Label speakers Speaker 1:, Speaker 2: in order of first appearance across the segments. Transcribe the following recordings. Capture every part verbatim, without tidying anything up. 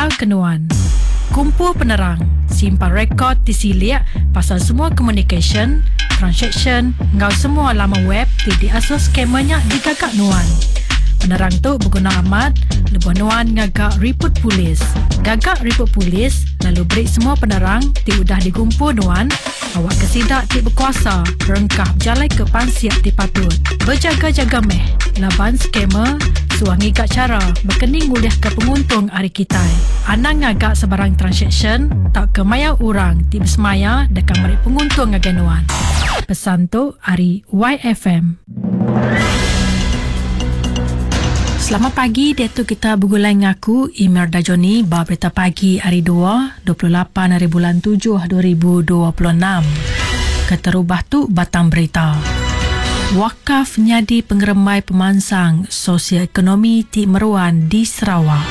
Speaker 1: Ngau Kenuan. Kumpul penerang, simpan rekod disilik pasal semua communication, transaction, ngau semua laman web ti diasuh skamernya digagak nuan. Penerang tu berguna amat, lebuh nuan ngagak report polis. Gagak report polis, lalu break semua penerang ti udah dikumpul nuan, awak kesidak ti berkuasa, rengkah berjalai ke pansiat ti patut. Berjaga-jaga meh, laban skamer, suang ngigak cara, berkening mulih ke penguntung hari kita. Anang ngagak sebarang transaction, tak ke maya orang ti bersemaya dekat merik penguntung ngagai nuan. Pesan tu hari Y F M. Selamat pagi, dia tu kita bergulai ngaku Imelda Joni ba berita pagi hari dua, dua puluh lapan hari bulan tujuh dua ribu dua puluh enam. Keterubah tu batang berita. Wakaf nyadi pengeremai pemansang sosioekonomi ti Meruan di Sarawak.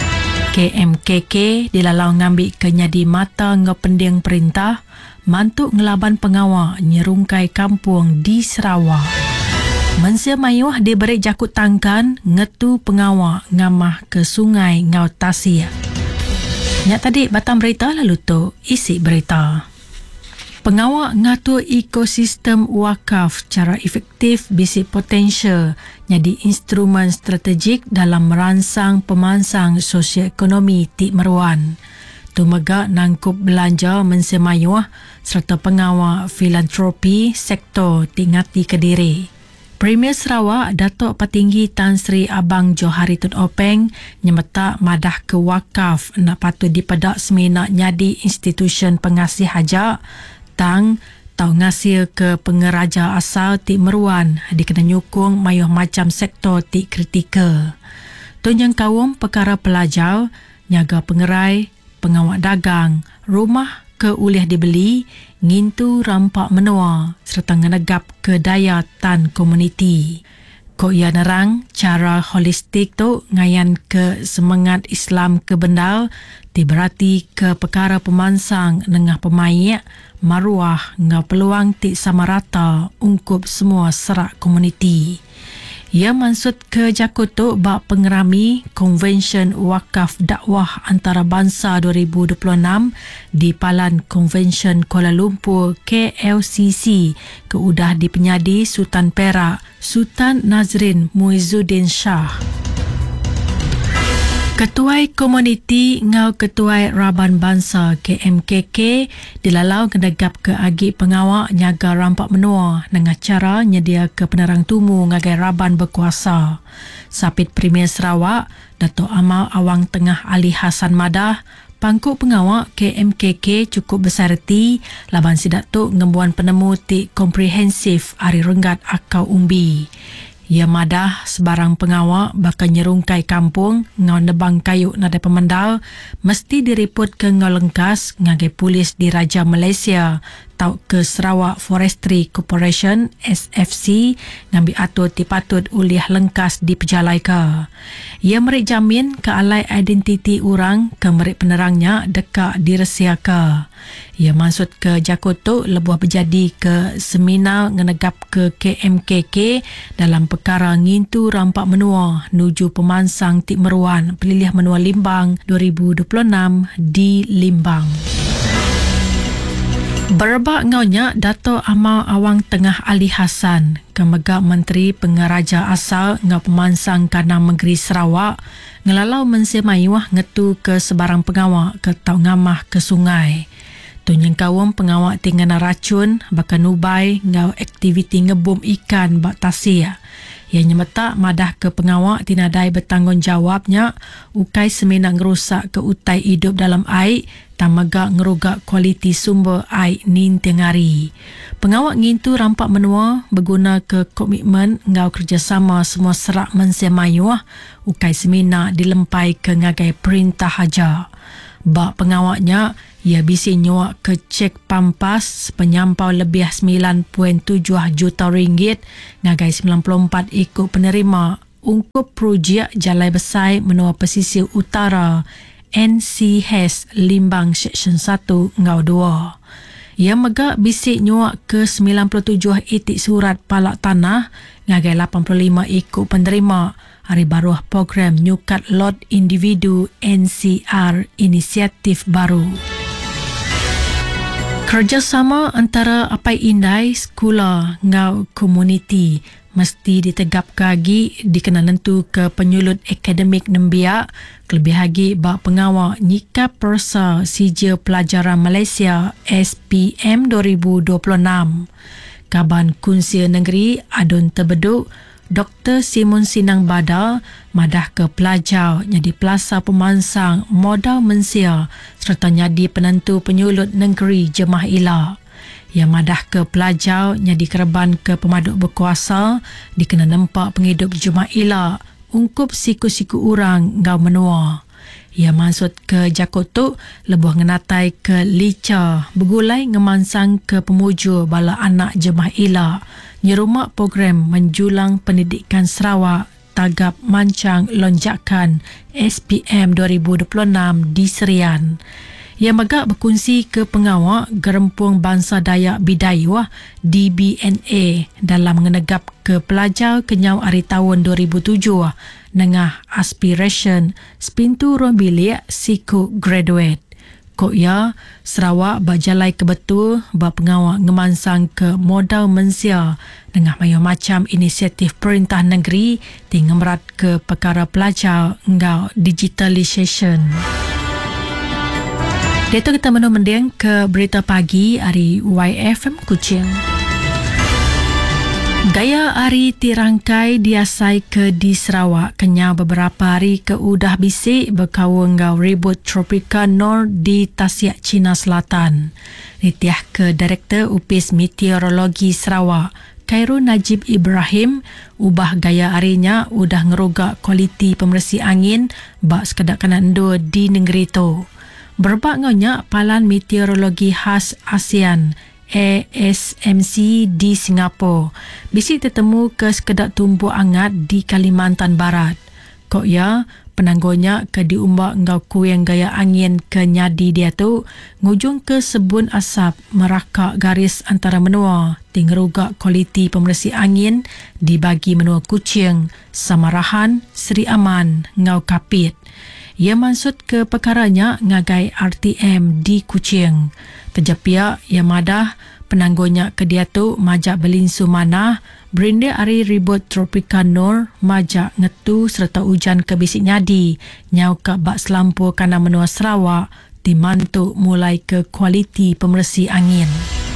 Speaker 1: K M K K dilalau ngambil ke nyadi mata ngepending perintah mantuk ngelaban pengawal nyerungkai kampung di Sarawak. Mensia mayuh diberi jakut tangkan ngetu pengawal ngamah ke sungai Ngau Tasik. Nyak tadi batang berita lalu tu isi berita. Pengawal ngatur ekosistem wakaf cara efektif bisi potensial jadi instrumen strategik dalam merangsang pemansang sosioekonomi ti Meruan. Tumega nangkup belanja mensia mayuh serta pengawal filantropi sektor ti Ngati Kediri. Premier Sarawak Datuk Petinggi Tan Sri Abang Johari Tun Openg nyemeta madah ke wakaf nak patut dipedak semina nyadi institusi pengasih hajak tang tau ngasil ke pengeraja asal ti Meruan dikena nyukung mayuh macam sektor ti kritikal. Tunjang kawum perkara pelajar, nyaga pengerai, pengawak dagang, rumah ke ulih dibeli, ngintu rampak menua serta ngenegap ke daya tan komuniti. Ko ia nerang cara holistik tu ngayan ke semangat Islam ke bendal ti berarti ke perkara pemansang nengah pemaik maruah ngau peluang ti sama rata ungkup semua serak komuniti. Ia maksud ke jakut tu bak pengerami Konvensyen Wakaf Dakwah Antarabangsa dua ribu dua puluh enam di Palan Konvensyen Kuala Lumpur K L C C ke udah dipenyadi Sultan Perak Sultan Nazrin Muizzuddin Shah. Ketuai Komuniti Ngau Ketuai Raban Bangsa K M K K dilalau kedegap ke agi pengawak nyaga rampak menua dengan cara nyedia ke penerang tumu ngagai Raban berkuasa. Sapit Premier Sarawak Datuk Amal Awang Tengah Ali Hassan Madah pangkuk pengawak K M K K cukup besar reti laban sidak tu ngembuan penemu ti komprehensif hari renggat akau umbi. Ia madah sebarang pengawak bakal nyerungkai kampung ngau nebang kayu nadai pemendal mesti diriput ke ngau lengkas ngagai polis di Raja Malaysia tau ke Sarawak Forestry Corporation S F C ngambil atur tipatut uliah lengkas di pejalai ke. Ia merik jamin ke alai identiti orang ke merik penerangnya dekat diresia ke. Ia maksud ke jakut tu lebuh berjadi ke seminar ngenegap ke K M K K dalam perkara ngintu rampak menua nuju pemansang ti Meruan pelilih menua Limbang dua ribu dua puluh enam di Limbang. Berbak ngaunya Dato' Amal Awang Tengah Ali Hassan Kemegak Menteri Pengeraja Asal ngau pemansang Kanang Negeri Sarawak ngelalau mensia mayuah ngetu ke sebarang pengawak ke tau ngamah ke sungai. Tunyang kawam pengawak tinggal racun bakal nubai ngau aktiviti ngebom ikan bak Tasik. Ia nyemeta madah ke pengawak tinadai bertanggungjawabnya ukai semena ngerusak ke utai hidup dalam air tamaga ngerugak kualiti sumber air nin tengari. Pengawak ngintu rampak menua berguna ke komitmen ngau kerjasama semua serak mensia mayuah ukai semena dilempai ke ngagai perintah haja. Bak pengawaknya ia bisi nyuak ke cek pampas penyampau lebih sembilan perpuluhan tujuh juta ringgit ngagai sembilan puluh empat ikut penerima ungkup projek Jalai Besar menua pesisir utara N C H Limbang Seksyen satu Ngau dua. Ia megak bisik nyuak ke sembilan puluh tujuh itik surat palak tanah ngagai lapan puluh lima ikut penerima hari baruah program Nyukat Lot Individu N C R inisiatif baru. Kerjasama antara Apai Indai, sekolah ngau komuniti mesti ditegap lagi dikena nentu ke penyulut akademik nembiak kelebih lagi bak pengawal nyikap persa Sijil Pelajaran Malaysia S P M dua ribu dua puluh enam. Kaban Kunsia Negeri Adun Terbeduk Doktor Simon Sinang Badar madah ke pelajar jadi pelasa pemansang modal mensia serta jadi penentu penyulut negeri Jemaah Ila. Yang madah ke pelajar jadi kereban ke pemaduk berkuasa dikena nempak penghidup Jemaah Ila ungkup siku-siku orang ngau menua. Ia maksud ke Jakotuk lebuh ngenatai ke Lica bergulai ngemansang ke pemujur bala anak Jemaah Ila nyerumak program menjulang pendidikan Sarawak tagap mancang lonjakan S P M dua ribu dua puluh enam di Serian. Ia magak berkongsi ke pengawal Gerempung Bangsa Dayak Bidayuh D B N A dalam menegap ke pelajar kenyau hari tahun dua ribu tujuh nengah aspiration sepintu ruang bilik siku graduate. Kok ya, Sarawak berjalai ke betul bak pengawal ngemansang ke modal mensia dengan mayu macam inisiatif perintah negeri tinggal merat ke perkara pelajar ngau digitalisation. Itu kita menung mendeng ke berita pagi hari Y F M Kuching. Gaya hari tirangkai diasai ke di Sarawak kenya beberapa hari ke udah bisik berkawang ngau ribut tropika Nor di Tasik Cina Selatan. Nitiah ke Direktur Upis Meteorologi Sarawak Khairul Najib Ibrahim ubah gaya harinya udah ngerogak kualiti pembersih angin bak sekedak kanan dua di negeri tu. Berbak ngaunya Palan Meteorologi Khas ASEAN A S M C di Singapura bisik tertemu ke sekedak tumbuh angat di Kalimantan Barat. Kok ya, penanggonya ke diumbak ngau kuing gaya angin ke nyadi dia tu ngujung ke sebun asap merakak garis antara menua tingerugak kualiti pembersih angin dibagi menua Kuching, Samarahan, Seri Aman, ngau Kapit. Ia maksud ke perkaranya ngagai R T M di Kuching. Terjepia ia madah penanggonya ke dia tu majak belinsu manah berinde ari ribut tropika Nor majak ngetu serta hujan ke bisik nyadi nyau ke bak selampur kana menua Sarawak dimantuk mulai ke kualiti pembersih angin.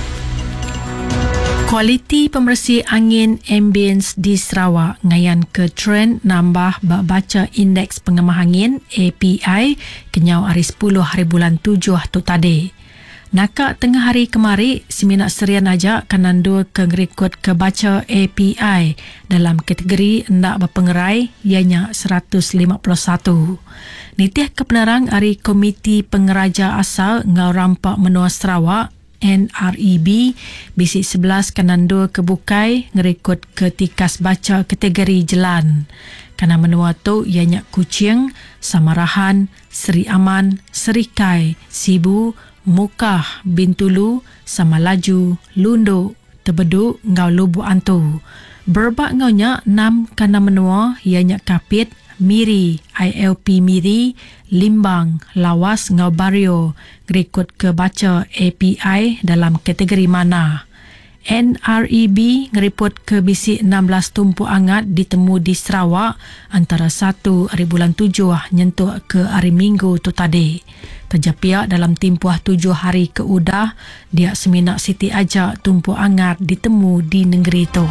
Speaker 1: Kualiti pembersih angin ambience di Sarawak ngayan ke trend nambah bak baca indeks pengemah angin A P I kenyau hari sepuluh hari bulan tujuh tu tadi. Nakak tengah hari kemari, Seminak Serian aja kanandu ke ngerekod ke baca A P I dalam kategori hendak berpengerai ianya seratus lima puluh satu. Nitiah ke penerang hari Komiti Pengeraja Asal ngau rampak menua Sarawak N R E B bisik sebelas kanandu kebukai ngerekod ke tikas baca kategori jelan. Kana menua tu ianya Kuching, Samarahan, Seri Aman, Serikai, Sibu, Mukah, Bintulu, Samalaju, Lundu, Terbeduk, ngau Lubuk Antu. Berbak ngaunya enam kana menua ianya Kapit, Miri, I L P Miri, Limbang, Lawas, ngau Bario, ngerekod ke baca A P I dalam kategori mana. N R E B ngeripot ke bisik enam belas tumpu angat ditemu di Sarawak antara satu hari bulan tujuh nyentuh ke hari Minggu tu tadi. Terjapia dalam tempoh tujuh hari ke udah dia Seminak Siti Ajak tumpu angat ditemu di negeri tu.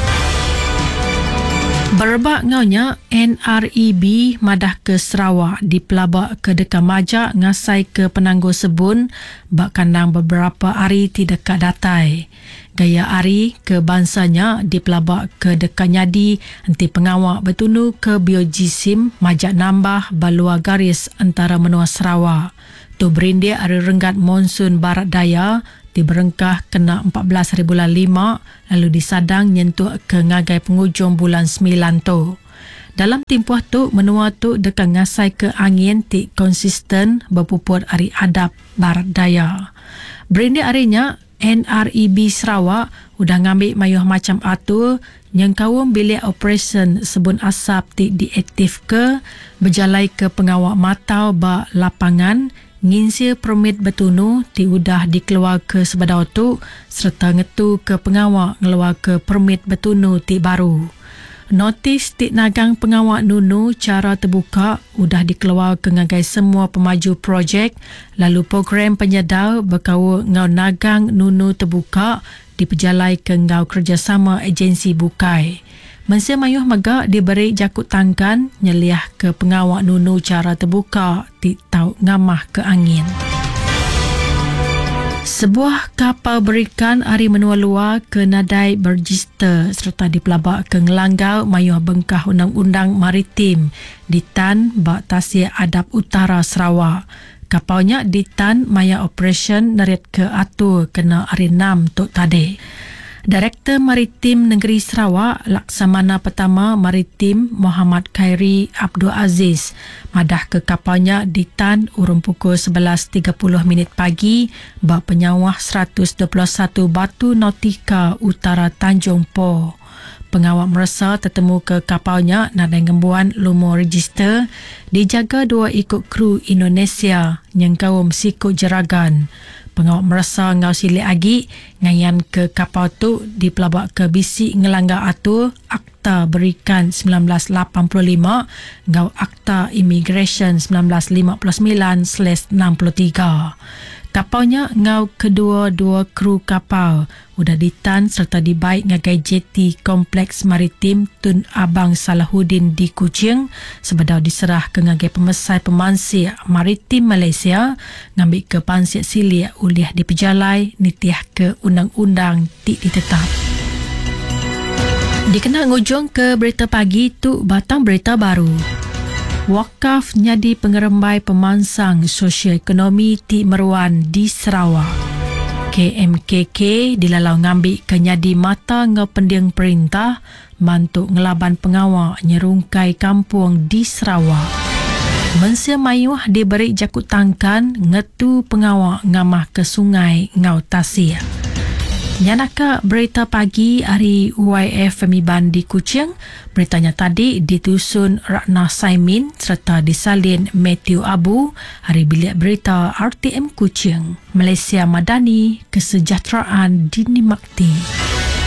Speaker 1: Berbak ngaunya N R E B madah ke Sarawak di pelabak ke dekat Majak ngasai ke penangguh sebun bak kandang beberapa hari tidak datai. Gaya hari ke bansanya di pelabak ke dekat Nyadi nanti pengawak bertunu ke biojisim majak nambah balua garis antara menua Sarawak. Tu berindia hari renggat monsun barat daya di berengkah kena empat belas hari bulan lima lalu disadang nyentuh ke ngagai penghujung bulan sembilan tu. Dalam tempoh tu menua tu dekat ngasai ke angin ti konsisten berpupur hari adap barat daya. Berindia harinya N R E B Sarawak udah ngambil mayuh macam atur yang kawum bilik operasi sebun asap ti diaktif ke berjalai ke pengawal matau ba lapangan nginsia permit betunu ti udah dikeluar ke sebadau tu serta ngetu ke pengawal ngeluar ke permit betunu ti baru. Notis ti nagang pengawal nunu cara terbuka udah dikeluar ke ngagai semua pemaju projek, lalu program penyedau berkawa ngau nagang nunu terbuka diperjalai ke ngau kerjasama agensi bukai. Mensia mayuh megak diberi jakut tangkan nyeliah ke pengawal nunu cara terbuka ti tau ngamah ke angin. Sebuah kapal berikan hari menua luar ke nadai berregister serta dipelabak ke ngelanggau mayuh bengkah undang-undang maritim di Tan Bak Tasir Adab Utara Sarawak. Kapalnya di Tan maya operation nerit ke atur kena hari enam tok tadi. Direktur Maritim Negeri Sarawak Laksamana Pertama Maritim Muhammad Khairi Abdul Aziz madah ke kapalnya di Tan urung pukul sebelas tiga puluh minit pagi bak penyawah seratus dua puluh satu Batu Nautika Utara Tanjung Po. Pengawal merasa tertemu ke kapalnya nadai ngembuan lumur register dijaga dua ikut kru Indonesia yang kawum sikut jeragan. Pengawal merasa ngau silik agi ngayan ke kapal tu dipelabak ke bisi ngelanggar atur Akta Berikan sembilan belas lapan puluh lima ngau Akta Immigration sembilan belas lima puluh sembilan enam puluh tiga. Kapalnya ngau kedua-dua kru kapal udah ditan serta dibaik ngagai J T Kompleks Maritim Tun Abang Salahuddin di Kuching sebadau diserah ke ngagai pemesai pemansir Maritim Malaysia ngambil ke pansir silia uliah diperjalai nitiah ke undang-undang ti ditetap. Dikena ngujung ke berita pagi tu batang berita baru. Wakaf nyadi pengerembai pemansang sosio-ekonomi Ti Meruan di Sarawak. K M K K dilalau ngambil ke nyadi mata ngau pendiang perintah mantuk ngelaban pengawal nyerungkai kampung di Sarawak. Mensia mayuh diberi jakut tangkan ngetu pengawal ngamah ke sungai ngau Tasir. Nyanaka berita pagi hari Y F Femiban di Kuching. Beritanya tadi ditusun Ratna Saimin serta disalin Matthew Abu. Hari bilik berita R T M Kuching. Malaysia Madani, kesejahteraan dinikmati.